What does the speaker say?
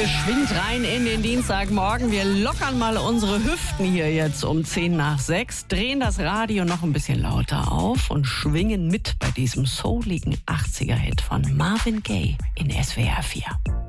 Geschwind rein in den Dienstagmorgen. Wir lockern mal unsere Hüften hier jetzt um 5:10, drehen das Radio noch ein bisschen lauter auf und schwingen mit bei diesem souligen 80er-Hit von Marvin Gaye in SWR 4.